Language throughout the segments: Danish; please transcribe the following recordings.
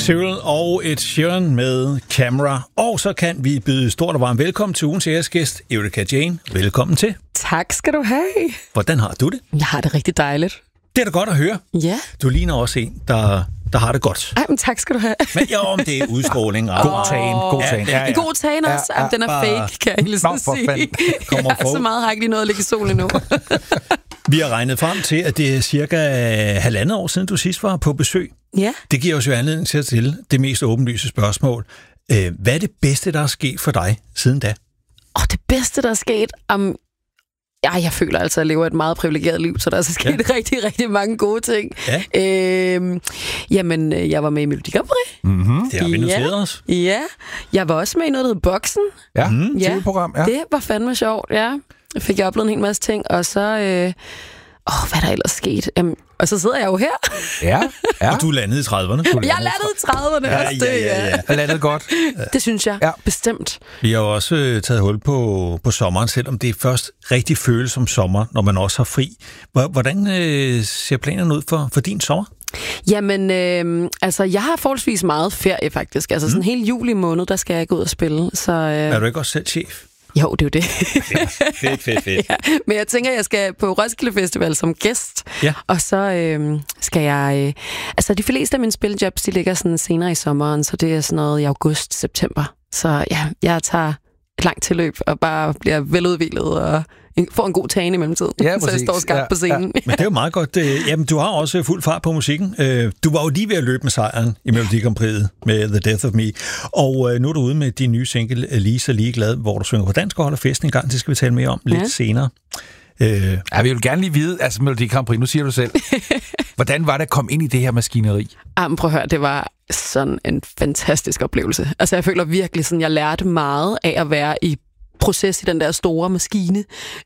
Cyril og Ed Sheeran med Camera. Og så kan vi byde stort og varmt velkommen til ugens æresgæst, Erika Jane. Velkommen til. Tak skal du have. Hvordan har du det? Jeg har det rigtig dejligt. Det er da godt at høre. Ja. Du ligner også en, der har det godt. Ej, men tak skal du have. Men jo, om det er udstråling. God tagen. Ja. God tagen også. Ja. Den er fake, kan jeg lige sige. Så meget har jeg ikke lige noget at ligge i solen endnu. Vi har regnet frem til, at det er cirka 1,5 år siden, du sidst var på besøg. Ja. Det giver os jo anledning til at stille det mest åbenlyse spørgsmål. Hvad er det bedste, der er sket for dig siden da? Det bedste, der er sket... jeg føler altså, at jeg lever et meget privilegeret liv, så der er så sket rigtig, rigtig mange gode ting. Ja. Jeg var med i Melodi Grand Prix. Mm-hmm. Det har vi noteret os. Ja, jeg var også med i noget, der hed Boxen. Ja, TV-program. Ja. Det var fandme sjovt, ja. Fik jeg oplevet en hel masse ting, og så... hvad der ellers sket? Og så sidder jeg jo her. Ja. Og du landede i 30'erne. Jeg landede i 30'erne også. Ja. Jeg landede godt. Det synes jeg, bestemt. Vi har jo også taget hul på sommeren, selvom det først rigtig føles som sommer, når man også har fri. Hvordan ser planerne ud for din sommer? Jamen, jeg har forholdsvis meget ferie faktisk. Altså sådan hele juli måned, der skal jeg gå ud og spille. Så, er du ikke også selv chef? Jo, det er jo det. Fedt. Ja, men jeg tænker, jeg skal på Roskilde Festival som gæst, og så skal jeg... de fleste af mine spiljobs, de ligger sådan senere i sommeren, så det er sådan noget i august-september. Så ja, jeg tager et langt tilløb og bare bliver veludviklet og får en god tagning i mellemtiden, så jeg står skarpt på scenen. Men det er jo meget godt. Jamen, du har også fuld fart på musikken. Du var jo lige ved at løbe med sejren i Melodi Grand Prix med The Death of Me. Og nu er du ude med din nye single, Lige så ligeglad, hvor du synger på dansk og holder festen en gang. Det skal vi tale mere om lidt senere. Vi vil gerne lige vide, altså Melodi Grand Prix, nu siger du selv. Hvordan var det at komme ind i det her maskineri? Prøv at høre, det var sådan en fantastisk oplevelse. Altså, jeg føler virkelig sådan, jeg lærte meget af at være i proces i den der store maskine.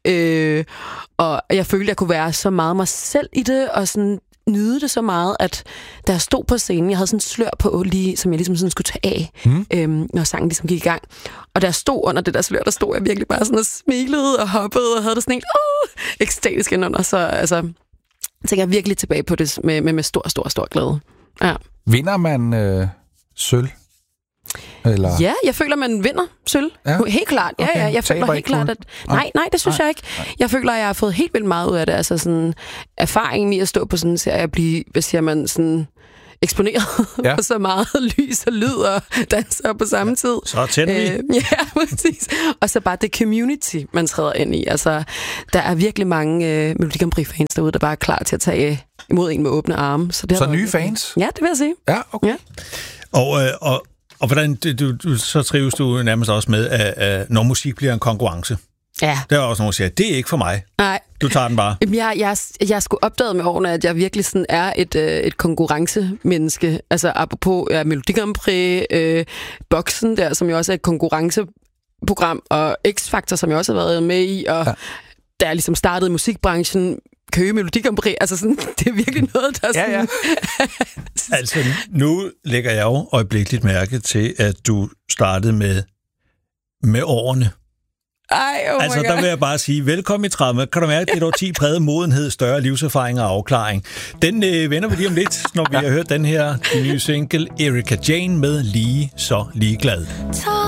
Og jeg følte, jeg kunne være så meget mig selv i det, og sådan nyde det så meget, at da jeg stod på scenen, jeg havde sådan en slør på, som jeg ligesom sådan skulle tage af, når sangen ligesom gik i gang. Og da jeg stod under det der slør, der stod jeg virkelig bare sådan og smilede og hoppede, og havde det sådan en ekstatisk indunder. Så tænker jeg virkelig tilbage på det med stor glæde. Ja. Vinder man sølv? Eller? Ja, jeg føler, man vinder sølv. Ja. Helt klart. Ja, okay. Jeg føler helt klart, at... Nej, det synes jeg ikke. Jeg føler, at jeg har fået helt vildt meget ud af det. Altså sådan erfaringen i at stå på sådan en serie og blive, hvad siger man, sådan eksponeret for så meget lys og lyd og danser på samme tid. Så tænder vi. Ja, præcis. Og så bare det community, man træder ind i. Altså, der er virkelig mange Melodi Grand Prix-fans derude, der bare er klar til at tage imod en med åbne arme. Så nye fans? Ja, det vil jeg sige. Ja, okay. Ja. Og hvordan så trives du nærmest også med, at når musik bliver en konkurrence? Ja. Der er også nogen, der siger, det er ikke for mig. Nej. Du tager den bare. Jeg skulle opdage med årene, at jeg virkelig sådan er et konkurrencemenneske. Altså apropos Melodi Grand Prix, Boxen der, som jo også er et konkurrenceprogram, og X-Factor, som jeg også har været med i, og da jeg ligesom startede i musikbranchen, Køge Melodi Grand Prix, altså sådan, det er virkelig noget, der sådan... Ja. Altså, nu lægger jeg jo øjeblikkeligt mærke til, at du startede med årene. Altså, der vil jeg bare sige, velkommen i 30. Kan du mærke, det er 10 præget modenhed, større livserfaring og afklaring. Den vender vi lige om lidt, når vi har hørt den her nye single, Erika Jane med Lige så ligeglad.